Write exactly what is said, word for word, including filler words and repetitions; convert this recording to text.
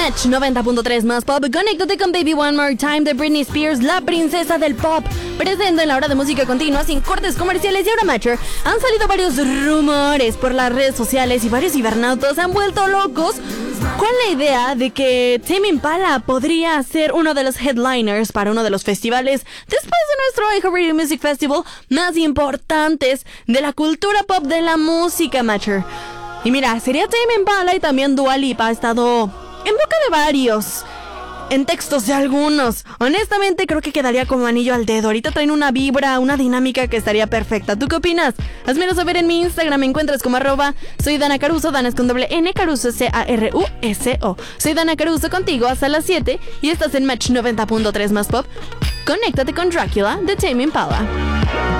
Match noventa punto tres más pop. Conéctate con Baby One More Time de Britney Spears, la princesa del pop. Presente en la hora de música continua, sin cortes comerciales. Y ahora, Matcher, han salido varios rumores por las redes sociales y varios cibernautas se han vuelto locos con la idea de que Tame Impala podría ser uno de los headliners para uno de los festivales después de nuestro iHeartRadio Music Festival más importantes de la cultura pop de la música, Matcher. Y mira, sería Tame Impala y también Dua Lipa ha estado en boca de varios, en textos de algunos. Honestamente creo que quedaría como anillo al dedo. Ahorita traen una vibra, una dinámica que estaría perfecta. ¿Tú qué opinas? Házmelo saber en mi Instagram. Me encuentras como arroba soy Dana Caruso. Dana es con doble N, Caruso, C A R U S O. Soy Dana Caruso contigo hasta las siete y estás en Match noventa punto tres más pop. Conéctate con Dracula de Tame Impala.